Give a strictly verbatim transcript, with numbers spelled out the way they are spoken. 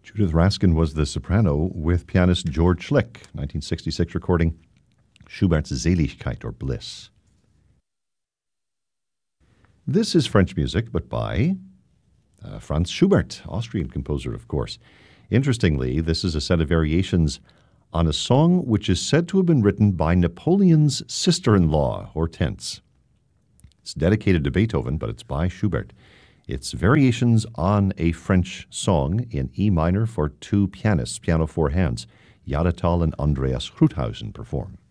Judith Raskin was the soprano with pianist George Schlick, nineteen sixty-six recording, Schubert's Seligkeit or Bliss. This is French music, but by uh, Franz Schubert, Austrian composer, of course. Interestingly, this is a set of variations on a song which is said to have been written by Napoleon's sister-in-law, Hortense. It's dedicated to Beethoven, but it's by Schubert. It's variations on a French song in E minor for two pianists, piano four hands. Jadatal and Andreas Kruthausen perform.